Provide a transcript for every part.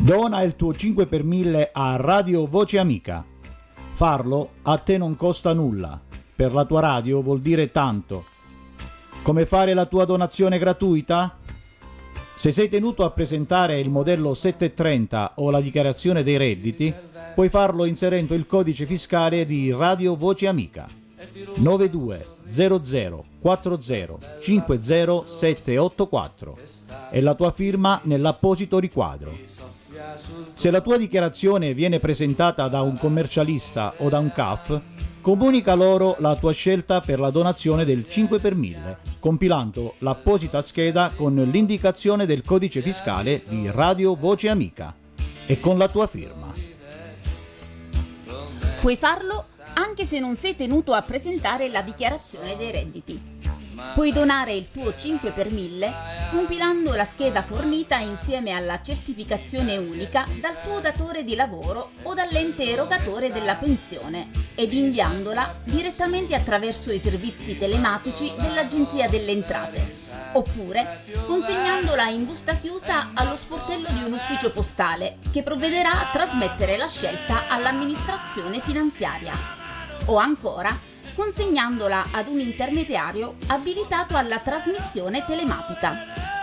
Dona il tuo 5 per 1000 a Radio Voce Amica. Farlo a te non costa nulla. Per la tua radio vuol dire tanto. Come fare la tua donazione gratuita? Se sei tenuto a presentare il modello 730 o la dichiarazione dei redditi, puoi farlo inserendo il codice fiscale di Radio Voce Amica 9200 40 50 784 e la tua firma nell'apposito riquadro. Se la tua dichiarazione viene presentata da un commercialista o da un CAF, comunica loro la tua scelta per la donazione del 5 per 1000, compilando l'apposita scheda con l'indicazione del codice fiscale di Radio Voce Amica e con la tua firma. Puoi farlo anche se non sei tenuto a presentare la dichiarazione dei redditi. Puoi donare il tuo 5 per 1000 compilando la scheda fornita insieme alla certificazione unica dal tuo datore di lavoro o dall'ente erogatore della pensione ed inviandola direttamente attraverso i servizi telematici dell'Agenzia delle Entrate, oppure consegnandola in busta chiusa allo sportello di un ufficio postale che provvederà a trasmettere la scelta all'amministrazione finanziaria, o ancora consegnandola ad un intermediario abilitato alla trasmissione telematica.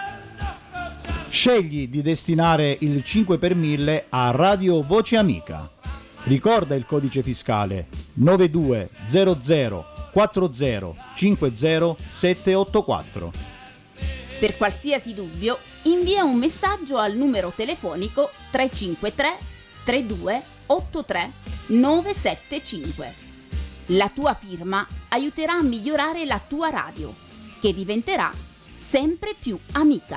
Scegli di destinare il 5 per 1000 a Radio Voce Amica. Ricorda il codice fiscale 9200 40 50 784. Per qualsiasi dubbio, invia un messaggio al numero telefonico 353 32 83 975. La tua firma aiuterà a migliorare la tua radio, che diventerà sempre più amica.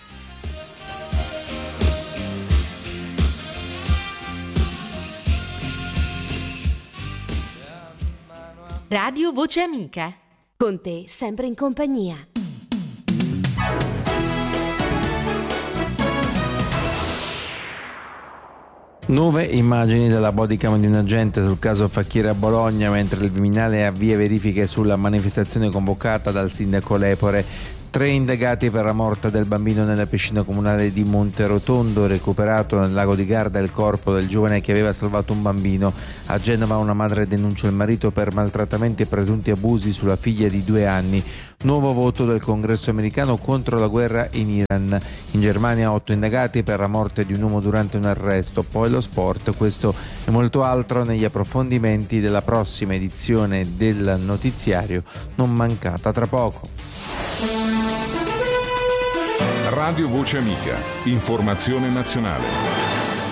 Radio Voce Amica. Con te sempre in compagnia. Nuove immagini della bodycam di un agente sul caso Facchiere a Bologna, mentre il Viminale avvia verifiche sulla manifestazione convocata dal sindaco Lepore. 3 indagati per la morte del bambino nella piscina comunale di Monterotondo. Recuperato nel lago di Garda il corpo del giovane che aveva salvato un bambino. A Genova una madre denuncia il marito per maltrattamenti e presunti abusi sulla figlia di 2 anni. Nuovo voto del Congresso americano contro la guerra in Iran. In Germania 8 indagati per la morte di un uomo durante un arresto. Poi lo sport, questo e molto altro negli approfondimenti della prossima edizione del notiziario, non mancata tra poco. Radio Voce Amica, informazione nazionale.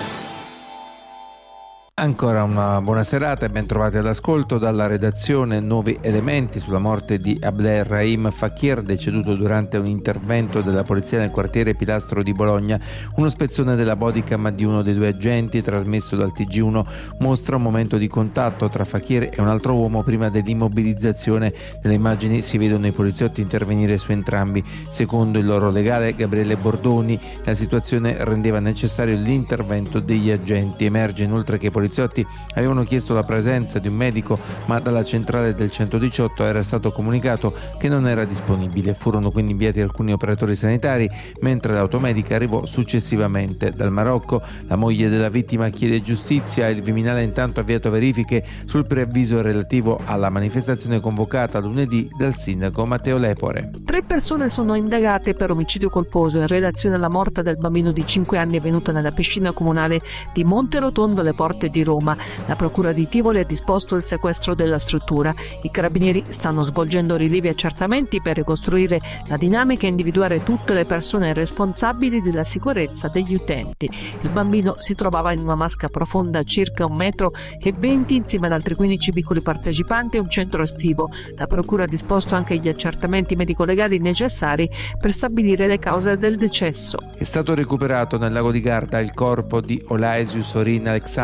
Ancora una buona serata e ben trovati all'ascolto dalla redazione. Nuovi elementi sulla morte di Abdelrahim Fakir, deceduto durante un intervento della polizia nel quartiere Pilastro di Bologna. Uno spezzone della bodycam di uno dei 2 agenti trasmesso dal TG1 mostra un momento di contatto tra Fakir e un altro uomo prima dell'immobilizzazione. Nelle immagini si vedono i poliziotti intervenire su entrambi. Secondo il loro legale Gabriele Bordoni, la situazione rendeva necessario l'intervento degli agenti. Emerge inoltre che i poliziotti avevano chiesto la presenza di un medico, ma dalla centrale del 118 era stato comunicato che non era disponibile. Furono quindi inviati alcuni operatori sanitari, mentre l'automedica arrivò successivamente dal Marocco. La moglie della vittima chiede giustizia. Il Viminale intanto ha avviato verifiche sul preavviso relativo alla manifestazione convocata lunedì dal sindaco Matteo Lepore. 3 persone sono indagate per omicidio colposo in relazione alla morte del bambino di 5 anni avvenuta nella piscina comunale di Monterotondo alle porte di Roma. La procura di Tivoli ha disposto il sequestro della struttura. I carabinieri stanno svolgendo rilievi e accertamenti per ricostruire la dinamica e individuare tutte le persone responsabili della sicurezza degli utenti. Il bambino si trovava in una vasca profonda circa 1,20 metri insieme ad altri 15 piccoli partecipanti a un centro estivo. La procura ha disposto anche gli accertamenti medico-legali necessari per stabilire le cause del decesso. È stato recuperato nel lago di Garda il corpo di Olaesius Orin Alexandru, il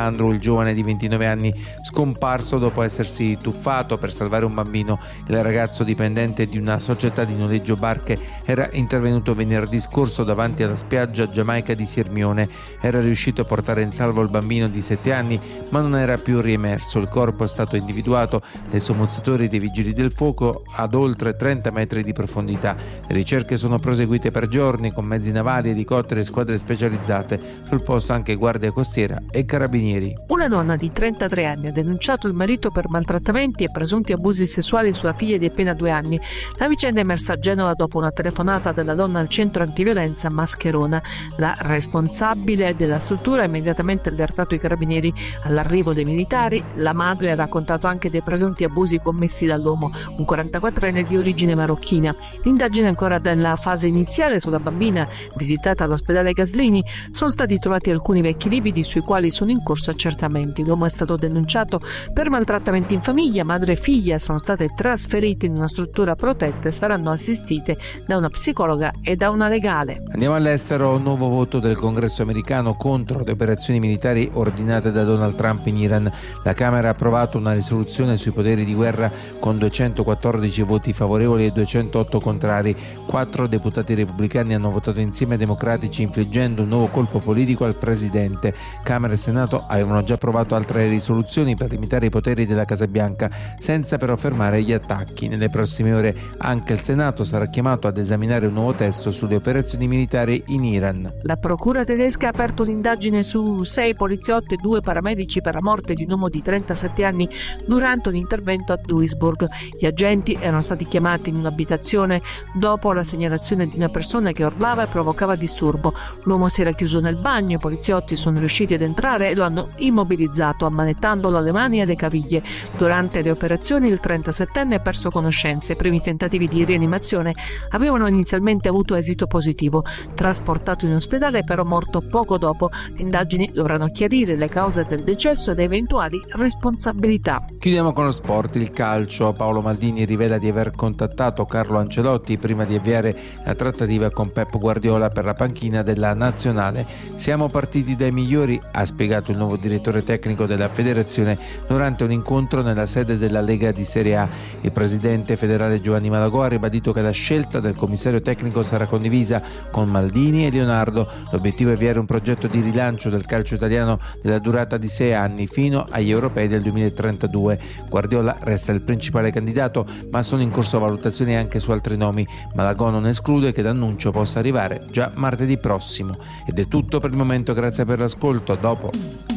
giovane di 29 anni scomparso dopo essersi tuffato per salvare un bambino. Il ragazzo, dipendente di una società di noleggio barche, era intervenuto venerdì scorso davanti alla spiaggia Giamaica di Sirmione. Era riuscito a portare in salvo il bambino di 7 anni, ma non era più riemerso. Il corpo è stato individuato dai sommozzatori dei vigili del fuoco ad oltre 30 metri di profondità. Le ricerche sono proseguite per giorni con mezzi navali, elicotteri e squadre specializzate. Sul posto anche Guardia Costiera e Carabinieri. Una donna di 33 anni ha denunciato il marito per maltrattamenti e presunti abusi sessuali sulla figlia di appena 2 anni. La vicenda è emersa a Genova dopo una telefonata della donna al centro antiviolenza Mascherona. La responsabile della struttura ha immediatamente allertato i carabinieri. All'arrivo dei militari, la madre ha raccontato anche dei presunti abusi commessi dall'uomo, un 44enne di origine marocchina. L'indagine è ancora nella fase iniziale sulla bambina visitata all'ospedale Gaslini. Sono stati trovati alcuni vecchi lividi sui quali sono in corso accertamenti. L'uomo è stato denunciato per maltrattamenti in famiglia. Madre e figlia sono state trasferite in una struttura protetta e saranno assistite da una psicologa e da una legale. Andiamo all'estero. Un nuovo voto del Congresso americano contro le operazioni militari ordinate da Donald Trump in Iran. La Camera ha approvato una risoluzione sui poteri di guerra con 214 voti favorevoli e 208 contrari. 4 deputati repubblicani hanno votato insieme ai democratici, infliggendo un nuovo colpo politico al presidente. Camera e Senato avevano già approvato altre risoluzioni per limitare i poteri della Casa Bianca, senza però fermare gli attacchi. Nelle prossime ore anche il Senato sarà chiamato ad esaminare un nuovo testo sulle operazioni militari in Iran. La procura tedesca ha aperto un'indagine su 6 poliziotti e 2 paramedici per la morte di un uomo di 37 anni durante un intervento a Duisburg. Gli agenti erano stati chiamati in un'abitazione dopo la segnalazione di una persona che urlava e provocava disturbo. L'uomo si era chiuso nel bagno, i poliziotti sono riusciti ad entrare e lo hanno immobilizzato ammanettandolo alle mani e alle caviglie. Durante le operazioni il 37enne ha perso conoscenze. I primi tentativi di rianimazione avevano inizialmente avuto esito positivo. Trasportato in ospedale, però morto poco dopo. Le indagini dovranno chiarire le cause del decesso ed eventuali responsabilità. Chiudiamo con lo sport, il calcio. Paolo Maldini rivela di aver contattato Carlo Ancelotti prima di avviare la trattativa con Pep Guardiola per la panchina della nazionale. Siamo partiti dai migliori, ha spiegato il nuovo direttore tecnico della federazione durante un incontro nella sede della Lega di Serie A. Il presidente federale Giovanni Malagò ha ribadito che la scelta del commissario tecnico sarà condivisa con Maldini e Leonardo. L'obiettivo è avviare un progetto di rilancio del calcio italiano della durata di 6 anni fino agli europei del 2032. Guardiola resta il principale candidato, ma sono in corso valutazioni anche su altri nomi. Malagò non esclude che l'annuncio possa arrivare già martedì prossimo. Ed è tutto per il momento, grazie per l'ascolto, a dopo.